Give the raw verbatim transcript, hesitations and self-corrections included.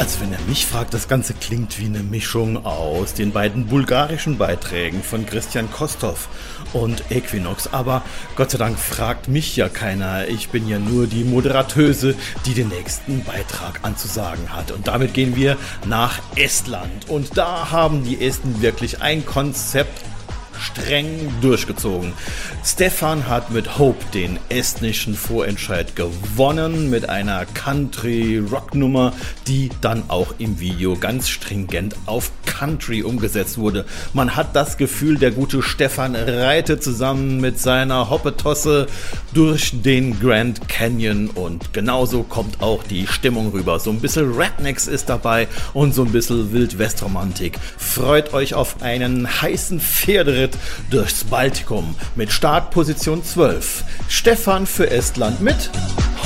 Also wenn er mich fragt, das Ganze klingt wie eine Mischung aus den beiden bulgarischen Beiträgen von Christian Kostov und Equinox. Aber Gott sei Dank fragt mich ja keiner. Ich bin ja nur die Moderatöse, die den nächsten Beitrag anzusagen hat. Und damit gehen wir nach Estland. Und da haben die Esten wirklich ein Konzept streng durchgezogen. Stefan hat mit Hope den estnischen Vorentscheid gewonnen mit einer Country-Rock-Nummer, die dann auch im Video ganz stringent auf Country umgesetzt wurde. Man hat das Gefühl, der gute Stefan reitet zusammen mit seiner Hoppetosse durch den Grand Canyon und genauso kommt auch die Stimmung rüber. So ein bisschen Rednecks ist dabei und so ein bisschen Wild-West-Romantik. Freut euch auf einen heißen Pferderitt durchs Baltikum mit Startposition zwölf. Stefan für Estland mit